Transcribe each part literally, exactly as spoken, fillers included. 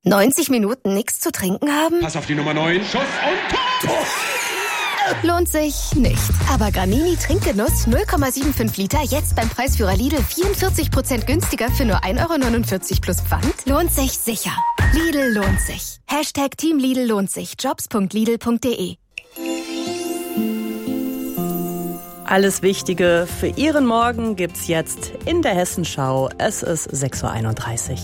neunzig Minuten nichts zu trinken haben? Pass auf die Nummer neun. Schuss und Tor! Lohnt sich nicht. Aber Gramini Trinkgenuss null Komma fünfundsiebzig Liter jetzt beim Preisführer Lidl vierundvierzig Prozent günstiger für nur ein Euro neunundvierzig plus Pfand? Lohnt sich sicher. Lidl lohnt sich. Hashtag Team Lidl lohnt sich. Jobs punkt lidl punkt de. Alles Wichtige für Ihren Morgen gibt's jetzt in der Hessenschau. Es ist sechs Uhr einunddreißig.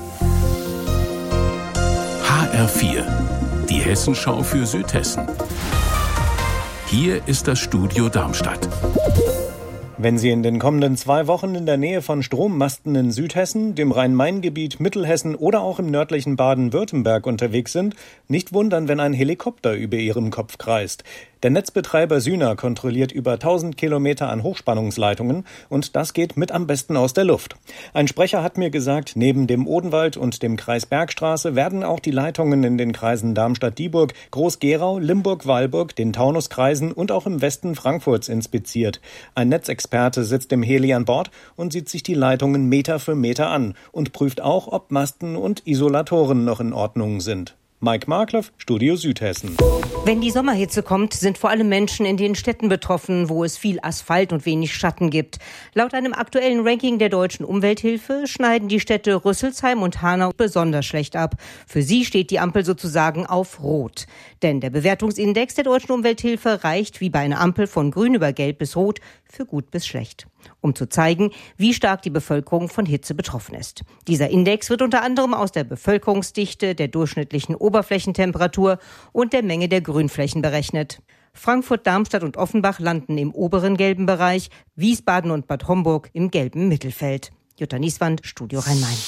H R vier, die Hessenschau für Südhessen. Hier ist das Studio Darmstadt. Wenn Sie in den kommenden zwei Wochen in der Nähe von Strommasten in Südhessen, dem Rhein-Main-Gebiet, Mittelhessen oder auch im nördlichen Baden-Württemberg unterwegs sind, nicht wundern, wenn ein Helikopter über Ihrem Kopf kreist. Der Netzbetreiber Syna kontrolliert über tausend Kilometer an Hochspannungsleitungen und das geht mit am besten aus der Luft. Ein Sprecher hat mir gesagt, neben dem Odenwald und dem Kreis Bergstraße werden auch die Leitungen in den Kreisen Darmstadt-Dieburg, Groß-Gerau, Limburg-Weilburg, den Taunuskreisen und auch im Westen Frankfurts inspiziert. Ein Netzexperte sitzt im Heli an Bord und sieht sich die Leitungen Meter für Meter an und prüft auch, ob Masten und Isolatoren noch in Ordnung sind. Mike Markloff, Studio Südhessen. Wenn die Sommerhitze kommt, sind vor allem Menschen in den Städten betroffen, wo es viel Asphalt und wenig Schatten gibt. Laut einem aktuellen Ranking der Deutschen Umwelthilfe schneiden die Städte Rüsselsheim und Hanau besonders schlecht ab. Für sie steht die Ampel sozusagen auf Rot. Denn der Bewertungsindex der Deutschen Umwelthilfe reicht wie bei einer Ampel von grün über gelb bis rot für gut bis schlecht. Um zu zeigen, wie stark die Bevölkerung von Hitze betroffen ist. Dieser Index wird unter anderem aus der Bevölkerungsdichte, der durchschnittlichen Oberflächentemperatur und der Menge der Grünflächen berechnet. Frankfurt, Darmstadt und Offenbach landen im oberen gelben Bereich, Wiesbaden und Bad Homburg im gelben Mittelfeld. Jutta Nieswand, Studio Rhein-Main.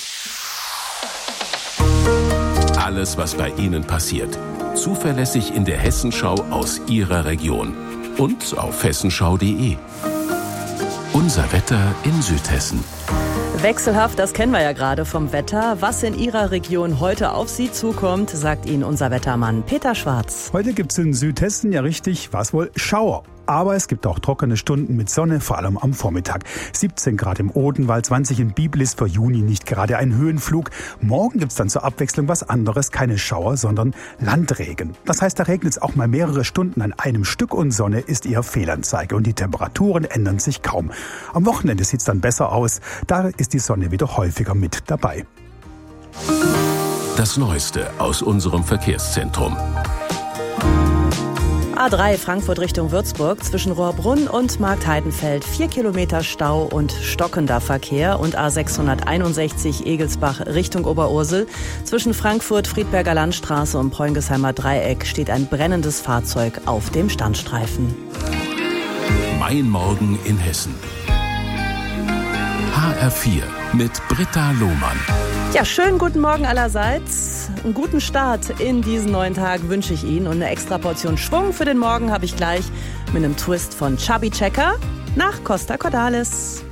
Alles, was bei Ihnen passiert. Zuverlässig in der Hessenschau aus Ihrer Region. Und auf hessenschau punkt de. Unser Wetter in Südhessen. Wechselhaft, das kennen wir ja gerade vom Wetter. Was in Ihrer Region heute auf Sie zukommt, sagt Ihnen unser Wettermann Peter Schwarz. Heute gibt es in Südhessen ja richtig, was wohl, Schauer. Aber es gibt auch trockene Stunden mit Sonne, vor allem am Vormittag. siebzehn Grad im Odenwald, zwanzig in Bibel ist für Juni nicht gerade ein Höhenflug. Morgen gibt's dann zur Abwechslung was anderes, keine Schauer, sondern Landregen. Das heißt, da regnet es auch mal mehrere Stunden an einem Stück und Sonne ist eher Fehlanzeige und die Temperaturen ändern sich kaum. Am Wochenende sieht's dann besser aus, da ist die Sonne wieder häufiger mit dabei. Das Neueste aus unserem Verkehrszentrum. A drei Frankfurt Richtung Würzburg zwischen Rohrbrunn und Marktheidenfeld. Vier Kilometer Stau und stockender Verkehr. Und A sechshunderteinundsechzig Egelsbach Richtung Oberursel. Zwischen Frankfurt, Friedberger Landstraße und Preungesheimer Dreieck steht ein brennendes Fahrzeug auf dem Standstreifen. Mein Morgen in Hessen. H R vier mit Britta Lohmann. Ja, schönen guten Morgen allerseits. Einen guten Start in diesen neuen Tag wünsche ich Ihnen. Und eine extra Portion Schwung für den Morgen habe ich gleich mit einem Twist von Chubby Checker nach Costa Cordalis.